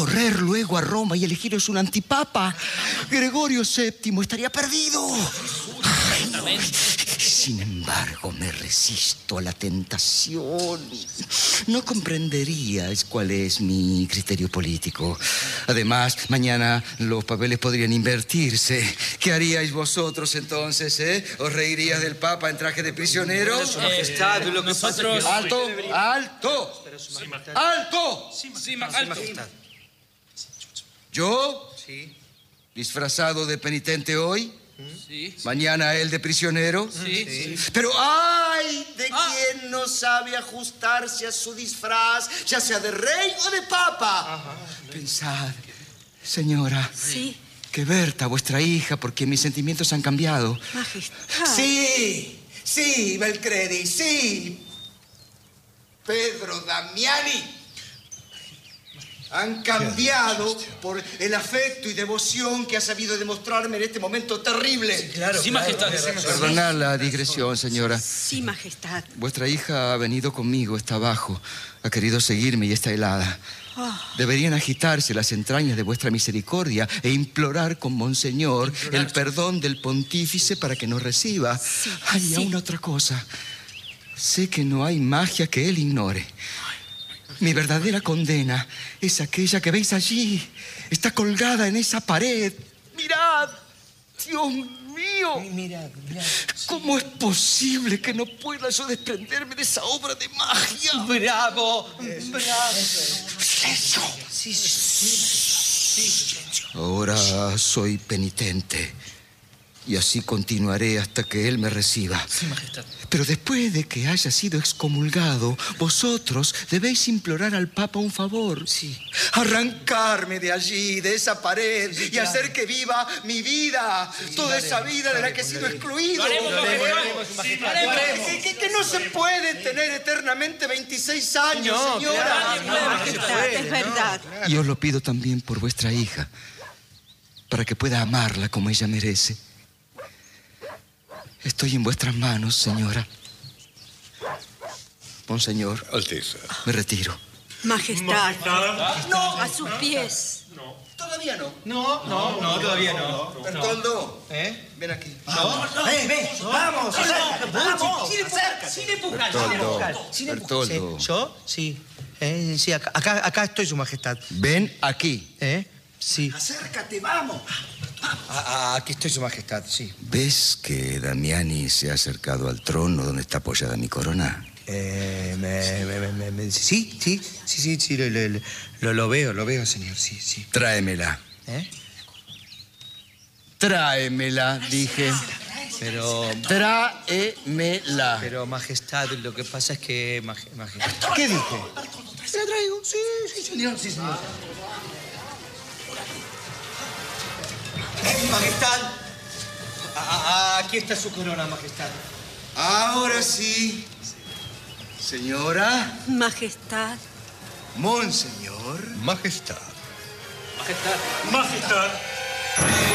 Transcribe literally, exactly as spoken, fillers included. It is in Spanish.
correr luego a Roma y elegiros un antipapa, Gregorio séptimo estaría perdido. Ay, sin embargo, me resisto a la tentación. No comprenderíais cuál es mi criterio político. Además, mañana los papeles podrían invertirse. ¿Qué haríais vosotros entonces, eh? ¿Os reiríais del Papa en traje de prisionero? Pero, su majestad, lo que nosotros... pasa es que... ¡Alto! ¡Alto! Pero, su majestad... ¡Alto! Sí, sí, majestad. ¿Yo? Sí. ¿Disfrazado de penitente hoy? Sí. ¿Mañana él de prisionero? Sí. sí. Pero ¡ay! De ah. quien no sabe ajustarse a su disfraz, ya sea de rey o de papa. Ajá. Pensad, señora. Sí. Que Berta, vuestra hija, porque mis sentimientos han cambiado. Majestad. Sí, sí, Belcredi, sí. Pedro Damiani. Han cambiado por el afecto y devoción que ha sabido demostrarme en este momento terrible. Sí, claro. Sí, majestad. Claro. Perdonad la digresión, señora. Sí, majestad. Vuestra hija ha venido conmigo, está abajo. Ha querido seguirme y está helada. Oh. Deberían agitarse las entrañas de vuestra misericordia e implorar con Monseñor implorar. el perdón del pontífice para que nos reciba. Sí, Hay sí. aún otra cosa. Sé que no hay magia que él ignore. Mi verdadera condena es aquella que veis allí. Está colgada en esa pared. ¡Mirad! ¡Dios mío! Mirad, mirad. ¿Cómo es posible que no pueda yo desprenderme de esa obra de magia? ¡Bravo! ¡Bravo! ¡Silencio! Sí, sí, sí. Ahora soy penitente. Y así continuaré hasta que él me reciba. Sí, majestad. Pero después de que haya sido excomulgado, vosotros debéis implorar al Papa un favor. Sí. Arrancarme de allí, de esa pared, sí, y claro. hacer que viva mi vida. Sí, toda esa haremos, vida de la que he sido excluido. Lo haremos, lo haremos, lo haremos, sí, lo haremos. Que, que, que no se puede tener eternamente veintiséis años, no, señora. Claro, no, majestad, es verdad. Y os lo pido también por vuestra hija, para que pueda amarla como ella merece. Estoy en vuestras manos, señora. Monseñor. Alteza. Me retiro. Majestad. Majestad. No, a sus pies. No. Todavía no. No, no, no, todavía no. Bertoldo. ¿Eh? Ven aquí. Vamos. No, ven, ven. Vamos. Vamos. Sin empujar, sin empujar, sin empujar. Sin empujar. Bertoldo. ¿Yo? Sí. Eh, sí, acá, acá, acá estoy, su majestad. Ven aquí. ¿Eh? Sí. Acércate, vamos. Ah, aquí estoy, su majestad, sí. ¿Ves que Damiani se ha acercado al trono donde está apoyada mi corona? Eh, me, me, me, me, sí, sí, sí, sí, sí, lo, lo, lo, lo veo, lo veo, señor, sí, sí. Tráemela. ¿Eh? Tráemela, dije. Pero... Tráemela. Pero, majestad, lo que pasa es que... Maj, majestad... ¿Qué dije? Se la traigo, sí, sí, señor, sí, señor. Majestad, a, a, aquí está su corona, majestad. Ahora sí. Señora. Majestad. Monseñor. Majestad. Majestad. Majestad.